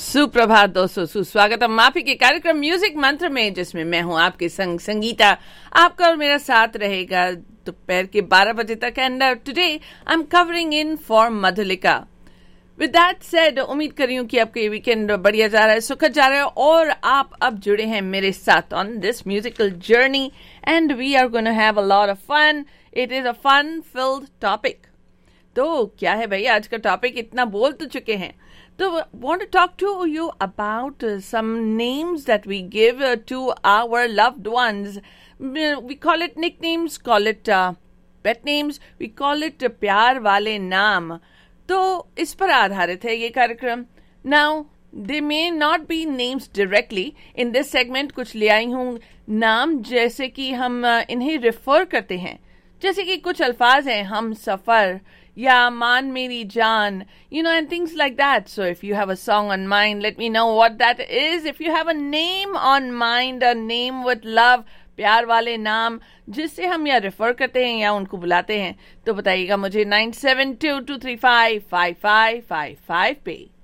सुप्रभात दोस्तों, सुस्वागतम आपके के कार्यक्रम म्यूजिक मंत्र में, जिसमें मैं हूं आपके संग संगीता। आपका और मेरा साथ रहेगा दोपहर के 12 बजे तक। And today I am covering in for Madhulika. With that said, उम्मीद कर रही हूँ कि आपका ये वीकेंड बढ़िया जा रहा है, सुखद जा रहा है और आप अब जुड़े हैं मेरे साथ on this musical journey and we are gonna have a lot of fun. It is a fun field topic. तो क्या है भाई आज का टॉपिक? इतना बोल तो चुके हैं, तो want to talk to you about some names that we give to our loved ones. We call it nicknames, call it pet names, we call it प्यार वाले नाम। तो इस पर आधारित है ये कार्यक्रम। Now, they may not be names directly. In this segment कुछ ले आई हूँ नाम जैसे कि हम इन्हें रेफर करते हैं, जैसे कि कुछ अल्फाज हैं, हम सफर या मान मेरी जान, and things like that. So if you have a song on mind, let me know what that is. If you have a name on mind, a name with love, प्यार वाले नाम जिससे हम या रेफर करते हैं या उनको बुलाते हैं, तो बताइएगा मुझे 9722355555 पे।